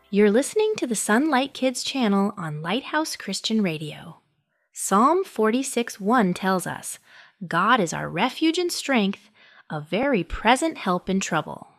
You're listening to the Sunlight Kids channel on Lighthouse Christian Radio. Psalm 46:1 tells us, God is our refuge and strength, a very present help in trouble.